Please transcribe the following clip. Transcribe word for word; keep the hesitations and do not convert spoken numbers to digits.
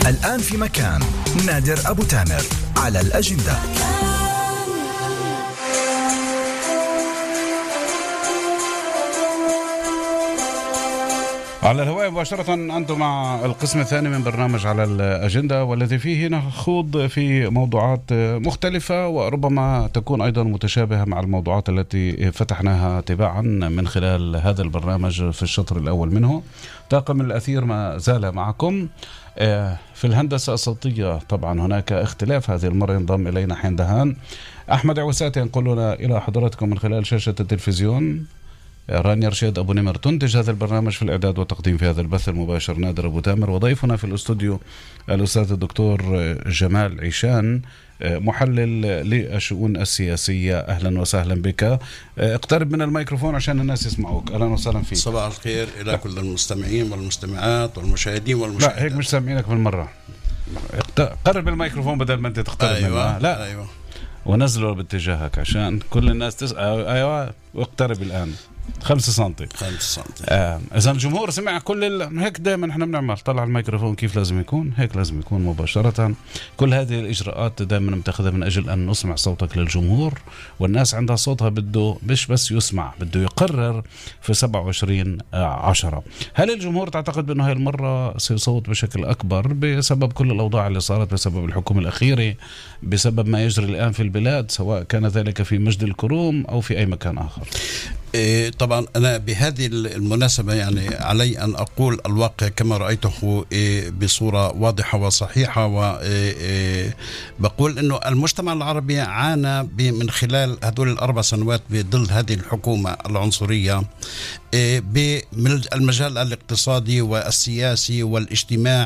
الآن في مكان نادر أبو تامر على الأجندة. على الهواء مباشرة أنتم مع القسم الثاني من برنامج على الأجندة، والذي فيه نخوض في موضوعات مختلفة وربما تكون أيضا متشابهة مع الموضوعات التي فتحناها تباعا من خلال هذا البرنامج في الشطر الأول منه. طاقم الأثير ما زال معكم في الهندسة الصوتية. طبعا هناك اختلاف، هذه المرة ينضم إلينا حين دهان. أحمد عوساتي ينقلنا إلى حضراتكم من خلال شاشة التلفزيون. رانيا رشيد أبو نمر تنتج هذا البرنامج في الإعداد والتقديم في هذا البث المباشر نادر أبو تامر، وضيفنا في الاستوديو الأستاذ الدكتور جمال عيشان محلل للشؤون السياسية. أهلا وسهلا بك. اقترب من الميكروفون عشان الناس يسمعوك. أهلا وسهلا فيك. صباح الخير إلى كل المستمعين والمستمعات والمشاهدين والمشاهدات. لا هيك مش سامعينك بالمرة. قرب الميكروفون بدل ما أنت تقترب. أيوة. منه. لا أيوة. ونزله باتجاهك عشان كل الناس تسأل. أيوة واقترب الآن خمسة سنتي. خمسة سنتي. آه. إذا الجمهور سمع كل ال... هيك دائما احنا بنعمل طلع الميكروفون كيف لازم يكون، هيك لازم يكون مباشرة. كل هذه الإجراءات دائما متخذة من أجل أن نسمع صوتك للجمهور، والناس عندها صوتها بده مش بس يسمع، بده يقرر في سبعة وعشرين عشرة. هل الجمهور تعتقد بأنه هاي المرة سيصوت بشكل أكبر بسبب كل الأوضاع اللي صارت، بسبب الحكومة الأخيرة، بسبب ما يجري الآن في البلاد، سواء كان ذلك في مجد الكروم أو في أي مكان آخر؟ إيه طبعا أنا بهذه المناسبة يعني علي أن أقول الواقع كما رأيته إيه بصورة واضحة وصحيحة، وبقول أنه المجتمع العربي عانى من خلال هذول الأربع سنوات بظل هذه الحكومة العنصرية إيه بالمجال الاقتصادي والسياسي والاجتماعي